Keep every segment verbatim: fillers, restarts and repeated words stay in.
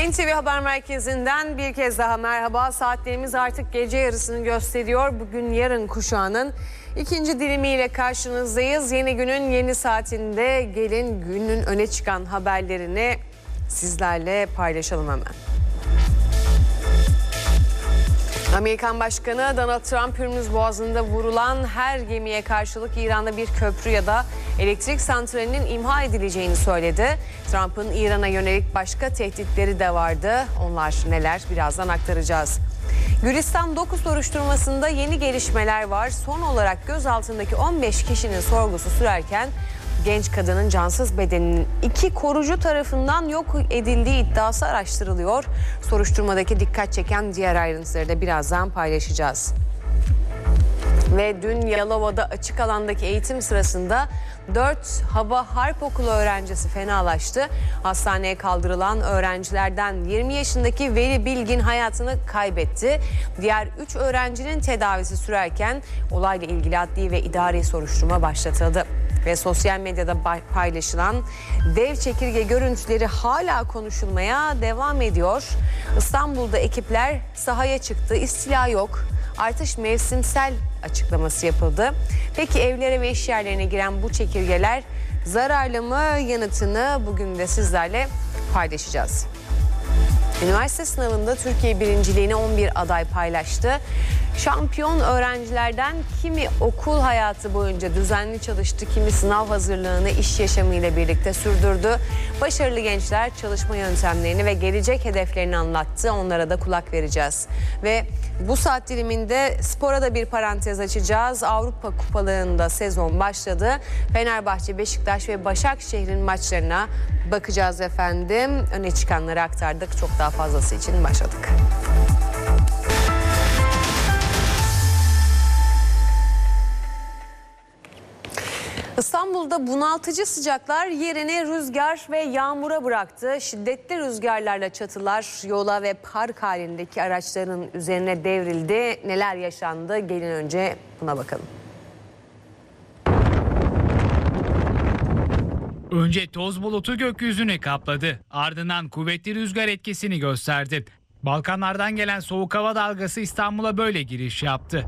N T V Haber Merkezi'nden bir kez daha merhaba. Saatlerimiz artık gece yarısını gösteriyor. Bugün yarın kuşağının ikinci dilimiyle karşınızdayız. Yeni günün yeni saatinde gelin günün öne çıkan haberlerini sizlerle paylaşalım hemen. Amerikan Başkanı Donald Trump, Hürmüz Boğazı'nda vurulan her gemiye karşılık İran'da bir köprü ya da elektrik santralinin imha edileceğini söyledi. Trump'ın İran'a yönelik başka tehditleri de vardı. Onlar neler? Birazdan aktaracağız. Gülistan dokuz soruşturmasında yeni gelişmeler var. Son olarak gözaltındaki on beş kişinin sorgusu sürerken genç kadının cansız bedeninin iki korucu tarafından yok edildiği iddiası araştırılıyor. Soruşturmadaki dikkat çeken diğer ayrıntıları da birazdan paylaşacağız. Ve dün Yalova'da açık alandaki eğitim sırasında dört Hava Harp Okulu öğrencisi fenalaştı. Hastaneye kaldırılan öğrencilerden yirmi yaşındaki Veli Bilgin hayatını kaybetti. Diğer üç öğrencinin tedavisi sürerken olayla ilgili adli ve idari soruşturma başlatıldı. Ve sosyal medyada paylaşılan dev çekirge görüntüleri hala konuşulmaya devam ediyor. İstanbul'da ekipler sahaya çıktı. İstila yok. Artış mevsimsel açıklaması yapıldı. Peki evlere ve iş yerlerine giren bu çekirgeler zararlı mı? Yanıtını bugün de sizlerle paylaşacağız. Üniversite sınavında Türkiye birinciliğini on bir aday paylaştı. Şampiyon öğrencilerden kimi okul hayatı boyunca düzenli çalıştı, kimi sınav hazırlığını iş yaşamıyla birlikte sürdürdü. Başarılı gençler çalışma yöntemlerini ve gelecek hedeflerini anlattı. Onlara da kulak vereceğiz. Ve bu saat diliminde spora da bir parantez açacağız. Avrupa Kupalığında sezon başladı. Fenerbahçe, Beşiktaş ve Başakşehir'in maçlarına bakacağız efendim. Öne çıkanları aktardık. Çok daha fazlası için başladık. İstanbul'da bunaltıcı sıcaklar yerini rüzgar ve yağmura bıraktı. Şiddetli rüzgarlarla çatılar yola ve park halindeki araçların üzerine devrildi. Neler yaşandı? Gelin önce buna bakalım. Önce toz bulutu gökyüzünü kapladı. Ardından kuvvetli rüzgar etkisini gösterdi. Balkanlardan gelen soğuk hava dalgası İstanbul'a böyle giriş yaptı.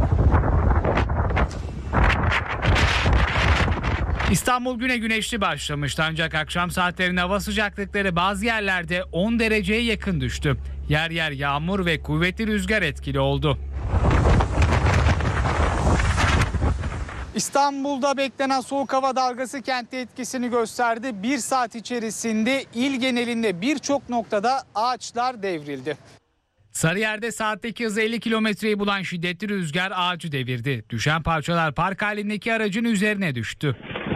İstanbul güne güneşli başlamıştı ancak akşam saatlerinde hava sıcaklıkları bazı yerlerde on dereceye yakın düştü. Yer yer yağmur ve kuvvetli rüzgar etkili oldu. İstanbul'da beklenen soğuk hava dalgası kentte etkisini gösterdi. Bir saat içerisinde il genelinde birçok noktada ağaçlar devrildi. Sarıyer'de saatteki hızı elli kilometreyi bulan şiddetli rüzgar ağacı devirdi. Düşen parçalar park halindeki aracın üzerine düştü.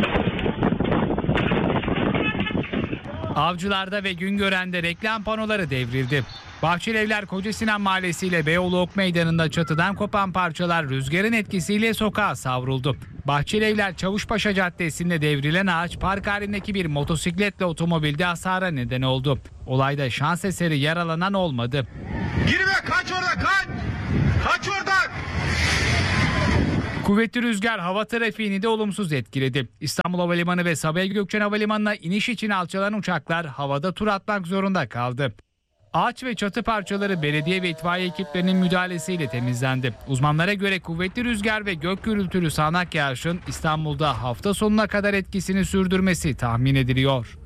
Avcılar'da ve Güngören'de reklam panoları devrildi. Bahçelievler Kocasinan Mahallesi ile Beyoğlu Ok Meydanı'nda çatıdan kopan parçalar rüzgarın etkisiyle sokağa savruldu. Bahçelievler Çavuşpaşa Caddesi'nde devrilen ağaç park halindeki bir motosikletle otomobilde hasara neden oldu. Olayda şans eseri yaralanan olmadı. Girme, kaç oradan, kaç! Kaç oradan! Kuvvetli rüzgar hava trafiğini de olumsuz etkiledi. İstanbul Havalimanı ve Sabiha Gökçen Havalimanı'na iniş için alçalan uçaklar havada tur atmak zorunda kaldı. Ağaç ve çatı parçaları belediye ve itfaiye ekiplerinin müdahalesiyle temizlendi. Uzmanlara göre kuvvetli rüzgar ve gök gürültülü sağanak yağışın İstanbul'da hafta sonuna kadar etkisini sürdürmesi tahmin ediliyor.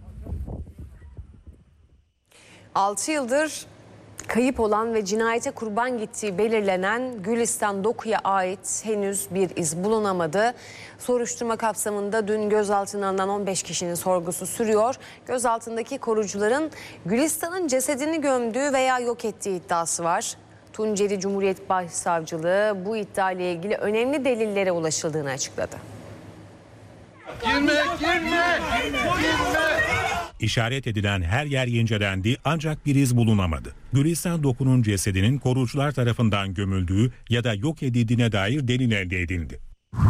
altı yıldır kayıp olan ve cinayete kurban gittiği belirlenen Gülistan Doku'ya ait henüz bir iz bulunamadı. Soruşturma kapsamında dün gözaltına alınan on beş kişinin sorgusu sürüyor. Gözaltındaki korucuların Gülistan'ın cesedini gömdüğü veya yok ettiği iddiası var. Tunceli Cumhuriyet Başsavcılığı bu iddia ile ilgili önemli delillere ulaşıldığını açıkladı. Girme, girme, girme! İşaret edilen her yer incelendi ancak bir iz bulunamadı. Gülistan Doku'nun cesedinin korucular tarafından gömüldüğü ya da yok edildiğine dair delil elde edildi.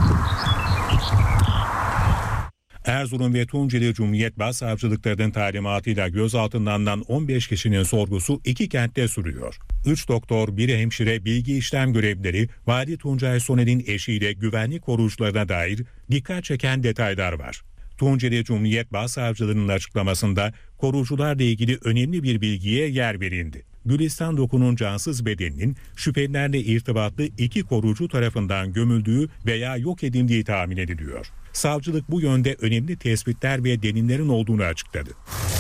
Erzurum ve Tunceli Cumhuriyet Başsavcılıklarının talimatıyla gözaltına alınan on beş kişinin sorgusu iki kentte sürüyor. üç doktor, bir hemşire, bilgi işlem görevlileri, Vali Tuncay Soner'in eşiyle güvenlik korucularına dair dikkat çeken detaylar var. Tunceli Cumhuriyet Başsavcılığı'nın açıklamasında korucularla ilgili önemli bir bilgiye yer verildi. Gülistan Doku'nun cansız bedeninin şüphelilerle irtibatlı iki korucu tarafından gömüldüğü veya yok edildiği tahmin ediliyor. Savcılık bu yönde önemli tespitler ve delillerin olduğunu açıkladı.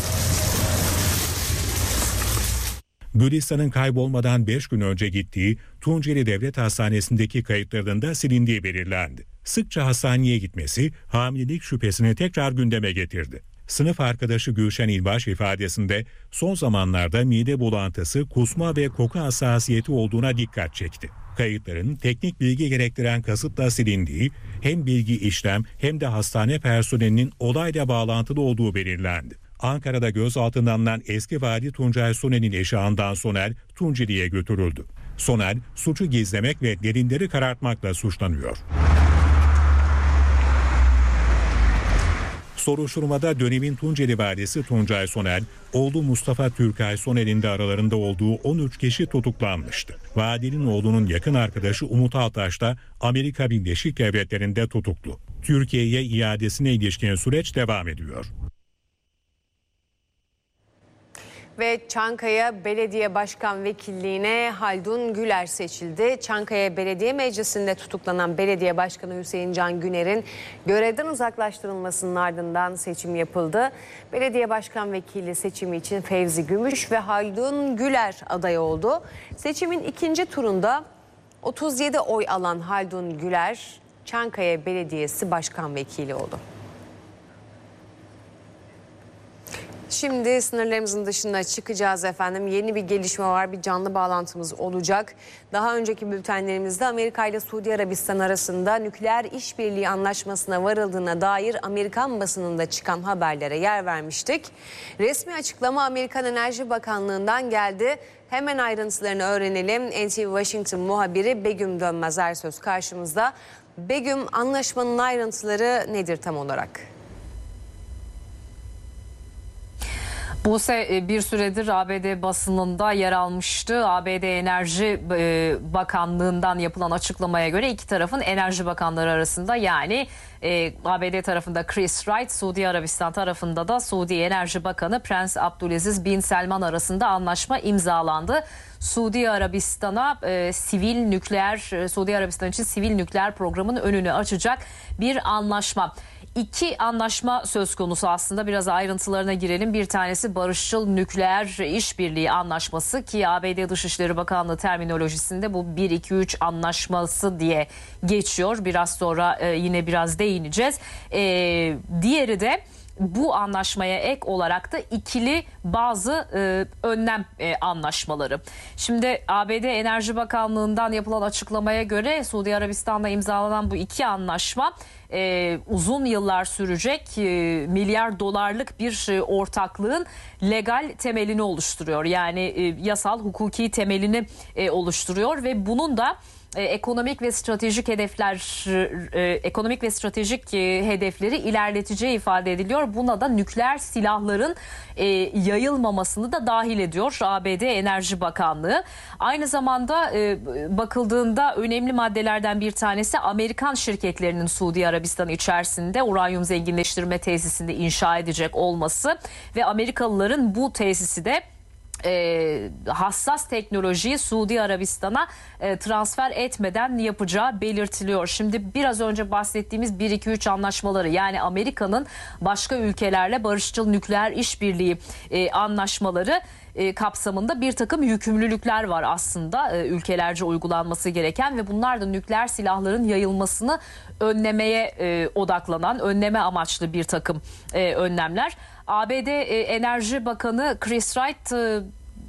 Gülistan'ın kaybolmadan beş gün önce gittiği Tunceli Devlet Hastanesi'ndeki kayıtlarının da silindiği belirlendi. Sıkça hastaneye gitmesi hamilelik şüphesini tekrar gündeme getirdi. Sınıf arkadaşı Gülşen İlbaş ifadesinde son zamanlarda mide bulantısı, kusma ve koku hassasiyeti olduğuna dikkat çekti. Kayıtların teknik bilgi gerektiren kasıtla silindiği, hem bilgi işlem hem de hastane personelinin olayla bağlantılı olduğu belirlendi. Ankara'da gözaltına alınan eski vali Tuncay Soner'in eşi Handan Soner Tunceli'ye götürüldü. Soner suçu gizlemek ve derinleri karartmakla suçlanıyor. Soruşturmada dönemin Tunceli valisi Tuncay Soner, oğlu Mustafa Türkay Soner'in de aralarında olduğu on üç kişi tutuklanmıştı. Valinin oğlunun yakın arkadaşı Umut Altaş da Amerika Birleşik Devletleri'nde tutuklu. Türkiye'ye iadesine ilişkin süreç devam ediyor. Ve Çankaya Belediye Başkan Vekilliğine Haldun Güler seçildi. Çankaya Belediye Meclisi'nde tutuklanan Belediye Başkanı Hüseyin Can Güner'in görevden uzaklaştırılmasının ardından seçim yapıldı. Belediye Başkan Vekili seçimi için Fevzi Gümüş ve Haldun Güler aday oldu. Seçimin ikinci turunda otuz yedi oy alan Haldun Güler, Çankaya Belediyesi Başkan Vekili oldu. Şimdi sınırlarımızın dışına çıkacağız efendim. Yeni bir gelişme var, bir canlı bağlantımız olacak. Daha önceki bültenlerimizde Amerika ile Suudi Arabistan arasında nükleer işbirliği anlaşmasına varıldığına dair Amerikan basınında çıkan haberlere yer vermiştik. Resmi açıklama Amerikan Enerji Bakanlığı'ndan geldi. Hemen ayrıntılarını öğrenelim. N T V Washington muhabiri Begüm Dönmez Ersöz karşımızda. Begüm, anlaşmanın ayrıntıları nedir tam olarak? Buse bir süredir A B D basınında yer almıştı. A B D Enerji Bakanlığı'ndan yapılan açıklamaya göre iki tarafın enerji bakanları arasında, yani e, A B D tarafında Chris Wright, Suudi Arabistan tarafında da Suudi Enerji Bakanı Prens Abdülaziz Bin Selman arasında anlaşma imzalandı. Suudi Arabistan'a e, sivil nükleer, e, Suudi Arabistan için sivil nükleer programın önünü açacak bir anlaşma. İki anlaşma söz konusu aslında, biraz ayrıntılarına girelim. Bir tanesi barışçıl nükleer işbirliği anlaşması ki A B D Dışişleri Bakanlığı terminolojisinde bu bir iki üç anlaşması diye geçiyor. Biraz sonra e, yine biraz değineceğiz. E, diğeri de bu anlaşmaya ek olarak da ikili bazı e, önlem e, anlaşmaları. Şimdi A B D Enerji Bakanlığı'ndan yapılan açıklamaya göre Suudi Arabistan'la imzalanan bu iki anlaşma e, uzun yıllar sürecek e, milyar dolarlık bir e, ortaklığın legal temelini oluşturuyor. Yani e, yasal hukuki temelini e, oluşturuyor ve bunun da E, ekonomik ve stratejik hedefler, e, ekonomik ve stratejik e, hedefleri ilerleteceği ifade ediliyor. Buna da nükleer silahların e, yayılmamasını da dahil ediyor A B D Enerji Bakanlığı. Aynı zamanda e, bakıldığında önemli maddelerden bir tanesi Amerikan şirketlerinin Suudi Arabistan içerisinde uranyum zenginleştirme tesisinde inşa edecek olması ve Amerikalıların bu tesisi de E, hassas teknolojiyi Suudi Arabistan'a e, transfer etmeden yapacağı belirtiliyor. Şimdi biraz önce bahsettiğimiz bir iki üç anlaşmaları, yani Amerika'nın başka ülkelerle barışçıl nükleer işbirliği e, anlaşmaları e, kapsamında bir takım yükümlülükler var aslında e, ülkelerce uygulanması gereken ve bunlar da nükleer silahların yayılmasını önlemeye e, odaklanan, önleme amaçlı bir takım e, önlemler. A B D e, Enerji Bakanı Chris Wright, e,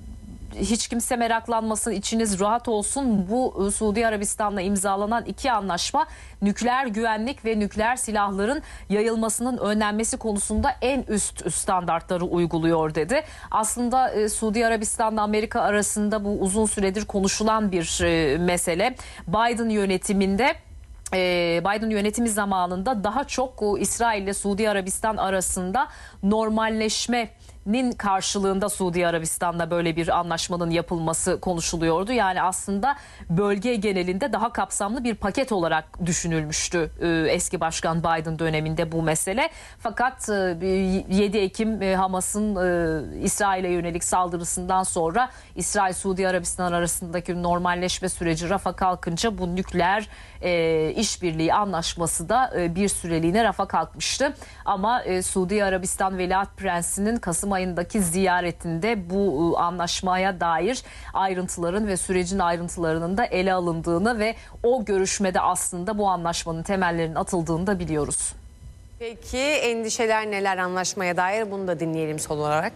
hiç kimse meraklanmasın, içiniz rahat olsun, bu e, Suudi Arabistan'la imzalanan iki anlaşma nükleer güvenlik ve nükleer silahların yayılmasının önlenmesi konusunda en üst standartları uyguluyor dedi. Aslında e, Suudi Arabistan'la Amerika arasında bu uzun süredir konuşulan bir e, mesele. Biden yönetiminde Biden yönetimi zamanında daha çok İsrail ile Suudi Arabistan arasında normalleşme nin karşılığında Suudi Arabistan'la böyle bir anlaşmanın yapılması konuşuluyordu. Yani aslında bölge genelinde daha kapsamlı bir paket olarak düşünülmüştü eski Başkan Biden döneminde bu mesele. Fakat yedi Ekim Hamas'ın İsrail'e yönelik saldırısından sonra İsrail-Suudi Arabistan arasındaki normalleşme süreci rafa kalkınca bu nükleer işbirliği anlaşması da bir süreliğine rafa kalkmıştı. Ama Suudi Arabistan Veliaht Prensi'nin Kasım ayındaki ziyaretinde bu anlaşmaya dair ayrıntıların ve sürecin ayrıntılarının da ele alındığını ve o görüşmede aslında bu anlaşmanın temellerinin atıldığını da biliyoruz. Peki endişeler neler anlaşmaya dair, bunu da dinleyelim son olarak.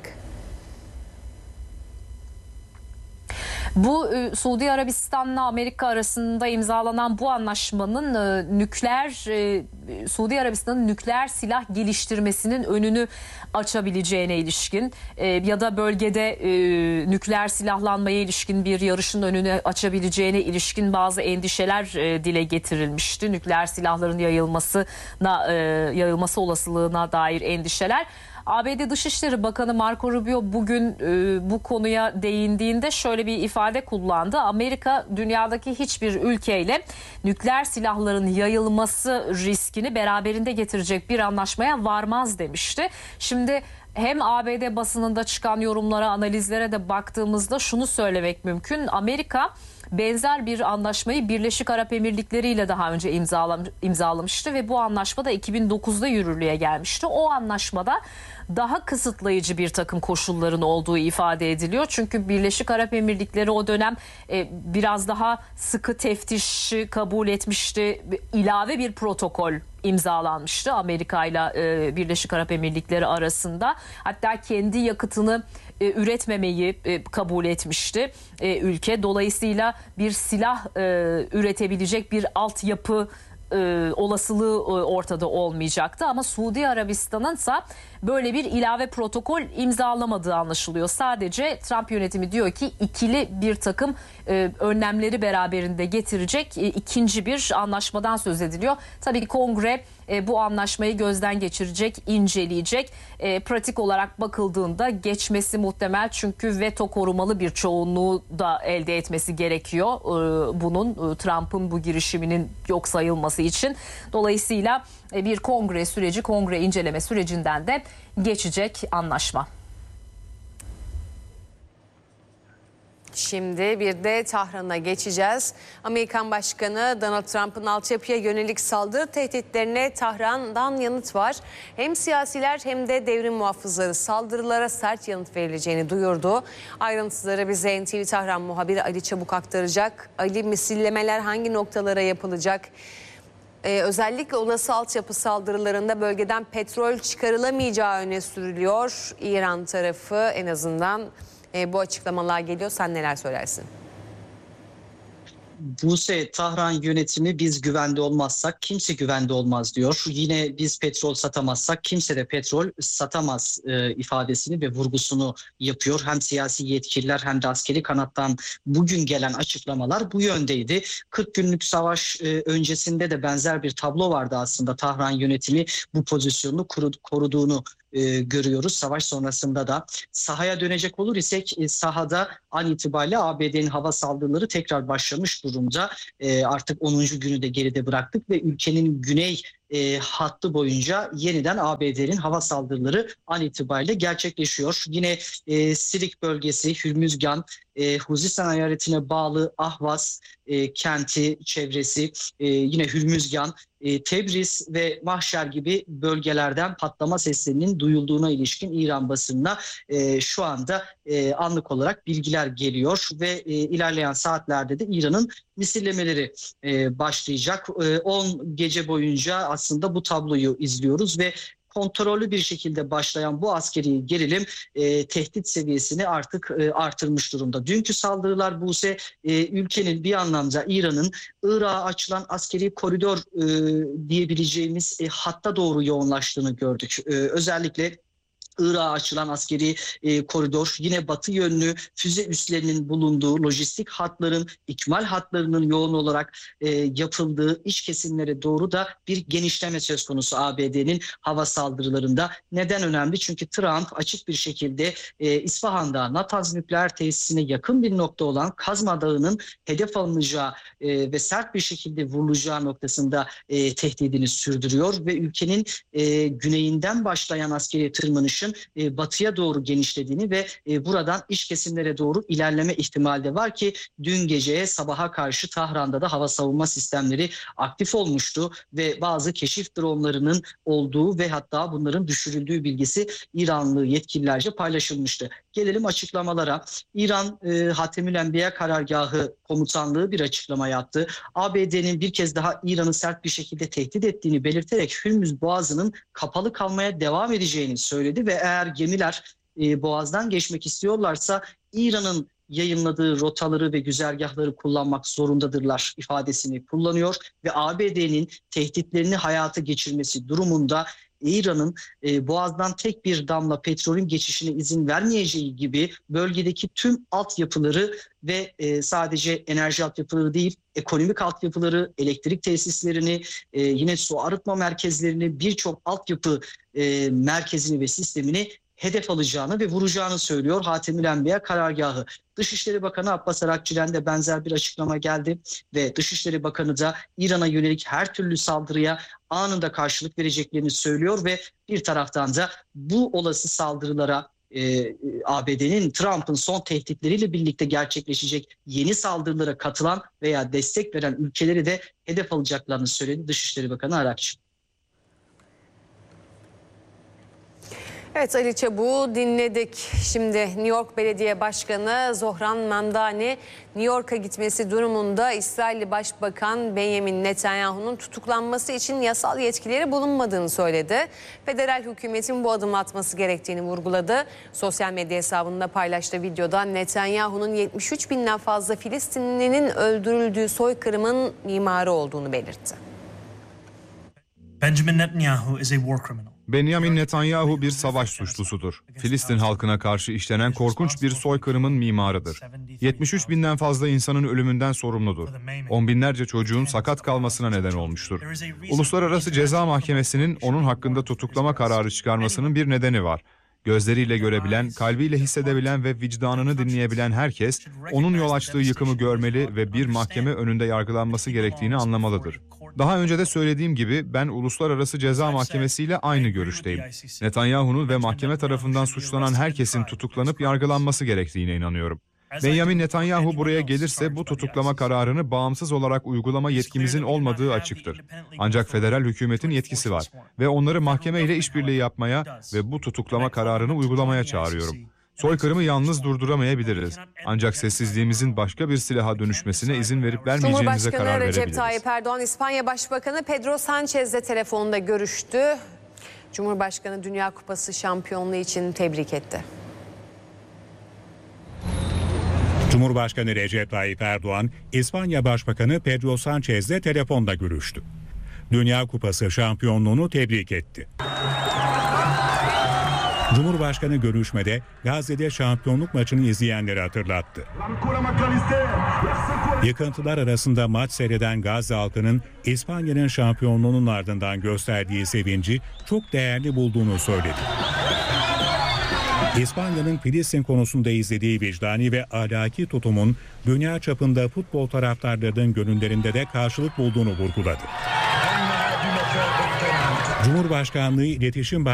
Bu Suudi Arabistan'la Amerika arasında imzalanan bu anlaşmanın e, nükleer e, Suudi Arabistan'ın nükleer silah geliştirmesinin önünü açabileceğine ilişkin e, ya da bölgede e, nükleer silahlanmaya ilişkin bir yarışın önünü açabileceğine ilişkin bazı endişeler e, dile getirilmişti. Nükleer silahların yayılmasına e, yayılması olasılığına dair endişeler. A B D Dışişleri Bakanı Marco Rubio bugün e, bu konuya değindiğinde şöyle bir ifade kullandı. Amerika dünyadaki hiçbir ülkeyle nükleer silahların yayılması riskini beraberinde getirecek bir anlaşmaya varmaz demişti. Şimdi hem A B D basınında çıkan yorumlara, analizlere de baktığımızda şunu söylemek mümkün. Amerika benzer bir anlaşmayı Birleşik Arap Emirlikleri ile daha önce imzalamıştı ve bu anlaşma da iki bin dokuzda yürürlüğe gelmişti. O anlaşmada daha kısıtlayıcı bir takım koşulların olduğu ifade ediliyor. Çünkü Birleşik Arap Emirlikleri o dönem e, biraz daha sıkı teftişi kabul etmişti. İlave bir protokol imzalanmıştı Amerika ile Birleşik Arap Emirlikleri arasında. Hatta kendi yakıtını e, üretmemeyi e, kabul etmişti e, ülke. Dolayısıyla bir silah e, üretebilecek bir altyapı e, olasılığı e, ortada olmayacaktı. Ama Suudi Arabistan'ın ise böyle bir ilave protokol imzalamadığı anlaşılıyor. Sadece Trump yönetimi diyor ki ikili bir takım e, önlemleri beraberinde getirecek e, ikinci bir anlaşmadan söz ediliyor. Tabii ki Kongre e, bu anlaşmayı gözden geçirecek, inceleyecek. E, pratik olarak bakıldığında geçmesi muhtemel, çünkü veto korumalı bir çoğunluğu da elde etmesi gerekiyor. E, bunun e, Trump'ın bu girişiminin yok sayılması için. Dolayısıyla e, bir kongre süreci, kongre inceleme sürecinden de geçecek anlaşma. Şimdi bir de Tahran'a geçeceğiz. Amerikan Başkanı Donald Trump'ın altyapıya yönelik saldırı tehditlerine Tahran'dan yanıt var. Hem siyasiler hem de devrim muhafızları saldırılara sert yanıt verileceğini duyurdu. Ayrıntıları bize N T V Tahran muhabiri Ali Çabuk aktaracak. Ali, misillemeler hangi noktalara yapılacak? Ee, özellikle olası altyapı saldırılarında bölgeden petrol çıkarılamayacağı öne sürülüyor. İran tarafı en azından e, bu açıklamalar geliyor. Sen neler söylersin? Buse, Tahran yönetimi biz güvende olmazsak kimse güvende olmaz diyor. Yine biz petrol satamazsak kimse de petrol satamaz e, ifadesini ve vurgusunu yapıyor. Hem siyasi yetkililer hem de askeri kanattan bugün gelen açıklamalar bu yöndeydi. kırk günlük savaş e, öncesinde de benzer bir tablo vardı aslında. Tahran yönetimi bu pozisyonunu koruduğunu e, görüyoruz. Savaş sonrasında da sahaya dönecek olur isek e, sahada an itibariyle A B D'nin hava saldırıları tekrar başlamış durumda. E, artık onuncu günü de geride bıraktık ve ülkenin güney e, hattı boyunca yeniden A B D'nin hava saldırıları an itibariyle gerçekleşiyor. Yine e, Sirik bölgesi, Hürmüzgan, e, Huzistan eyaletine bağlı Ahvaz e, kenti çevresi, e, yine Hürmüzgan, e, Tebriz ve Mahşer gibi bölgelerden patlama seslerinin duyulduğuna ilişkin İran basınına e, şu anda e, anlık olarak bilgiler geliyor ve e, ilerleyen saatlerde de İran'ın misillemeleri e, başlayacak. E, on gece boyunca aslında bu tabloyu izliyoruz ve kontrollü bir şekilde başlayan bu askeri gerilim e, tehdit seviyesini artık e, artırmış durumda. Dünkü saldırılar Buse e, ülkenin bir anlamda İran'ın Irak'a açılan askeri koridor e, diyebileceğimiz e, hatta doğru yoğunlaştığını gördük. E, özellikle Irak'a açılan askeri e, koridor, yine batı yönlü füze üslerinin bulunduğu lojistik hatların, ikmal hatlarının yoğun olarak e, yapıldığı iç kesimlere doğru da bir genişleme söz konusu A B D'nin hava saldırılarında. Neden önemli? Çünkü Trump açık bir şekilde e, İsfahan'da Natanz nükleer tesisine yakın bir nokta olan Kazma Dağı'nın hedef alınacağı e, ve sert bir şekilde vurulacağı noktasında e, tehdidini sürdürüyor ve ülkenin e, güneyinden başlayan askeri tırmanışın e, batıya doğru genişlediğini ve e, buradan iç kesimlere doğru ilerleme ihtimali de var ki dün geceye sabaha karşı Tahran'da da hava savunma sistemleri aktif olmuştu ve bazı keşif dronlarının olduğu ve hatta bunların düşürüldüğü bilgisi İranlı yetkililerce paylaşılmıştı. Gelelim açıklamalara. İran e, Hatemül Enbiya Karargahı Komutanlığı bir açıklama yaptı. A B D'nin bir kez daha İran'ı sert bir şekilde tehdit ettiğini belirterek Hürmüz Boğazı'nın kapalı kalmaya devam edeceğini söyledi ve eğer gemiler e, Boğaz'dan geçmek istiyorlarsa İran'ın yayınladığı rotaları ve güzergahları kullanmak zorundadırlar ifadesini kullanıyor ve A B D'nin tehditlerini hayata geçirmesi durumunda İran'ın e, Boğaz'dan tek bir damla petrolün geçişine izin vermeyeceği gibi bölgedeki tüm altyapıları ve e, sadece enerji altyapıları değil, ekonomik altyapıları, elektrik tesislerini, e, yine su arıtma merkezlerini, birçok altyapı e, merkezini ve sistemini hedef alacağını ve vuracağını söylüyor Hatemül Enbiya Karargahı. Dışişleri Bakanı Abbas Arakçı'dan de benzer bir açıklama geldi ve Dışişleri Bakanı da İran'a yönelik her türlü saldırıya anında karşılık vereceklerini söylüyor ve bir taraftan da bu olası saldırılara e, A B D'nin Trump'ın son tehditleriyle birlikte gerçekleşecek yeni saldırılara katılan veya destek veren ülkeleri de hedef alacaklarını söyledi Dışişleri Bakanı Arakçı. Evet, Ali Çabuk'u dinledik. Şimdi New York Belediye Başkanı Zohran Mamdani New York'a gitmesi durumunda İsrailli Başbakan Benjamin Netanyahu'nun tutuklanması için yasal yetkileri bulunmadığını söyledi. Federal hükümetin bu adımı atması gerektiğini vurguladı. Sosyal medya hesabında paylaştığı videoda Netanyahu'nun yetmiş üç binden fazla Filistinlinin öldürüldüğü soykırımın mimarı olduğunu belirtti. Benjamin Netanyahu is a war criminal. Benjamin Netanyahu bir savaş suçlusudur. Filistin halkına karşı işlenen korkunç bir soykırımın mimarıdır. yetmiş üç binden fazla insanın ölümünden sorumludur. On binlerce çocuğun sakat kalmasına neden olmuştur. Uluslararası Ceza Mahkemesi'nin onun hakkında tutuklama kararı çıkarmasının bir nedeni var. Gözleriyle görebilen, kalbiyle hissedebilen ve vicdanını dinleyebilen herkes, onun yol açtığı yıkımı görmeli ve bir mahkeme önünde yargılanması gerektiğini anlamalıdır. Daha önce de söylediğim gibi ben Uluslararası Ceza Mahkemesi ile aynı görüşteyim. Netanyahu'nun ve mahkeme tarafından suçlanan herkesin tutuklanıp yargılanması gerektiğine inanıyorum. Benjamin Netanyahu buraya gelirse bu tutuklama kararını bağımsız olarak uygulama yetkimizin olmadığı açıktır. Ancak federal hükümetin yetkisi var ve onları mahkemeyle işbirliği yapmaya ve bu tutuklama kararını uygulamaya çağırıyorum. Soykırımı yalnız durduramayabiliriz. Ancak sessizliğimizin başka bir silaha dönüşmesine izin verip vermeyeceğimize karar Cumhurbaşkanı verebiliriz. Recep Tayyip Erdoğan, İspanya Başbakanı Pedro Sanchez'le telefonda görüştü. Cumhurbaşkanı Dünya Kupası şampiyonluğu için tebrik etti. Cumhurbaşkanı Recep Tayyip Erdoğan, İspanya Başbakanı Pedro Sanchez'le telefonda görüştü. Dünya Kupası şampiyonluğunu tebrik etti. Cumhurbaşkanı görüşmede Gazze'de şampiyonluk maçını izleyenleri hatırlattı. Yıkıntılar arasında maç seyreden Gazze halkının İspanya'nın şampiyonluğunun ardından gösterdiği sevinci çok değerli bulduğunu söyledi. İspanya'nın Filistin konusunda izlediği vicdani ve ahlaki tutumun dünya çapında futbol taraftarlarının gönüllerinde de karşılık bulduğunu vurguladı. Cumhurbaşkanlığı İletişim